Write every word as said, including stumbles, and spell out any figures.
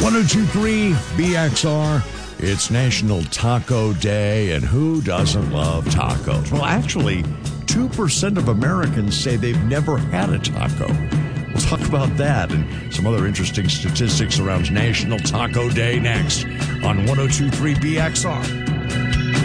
ten twenty-three B X R. It's National Taco Day, and who doesn't love tacos? Well, actually, two percent of Americans say they've never had a taco. We'll talk about that and some other interesting statistics around National Taco Day next on ten twenty-three B X R.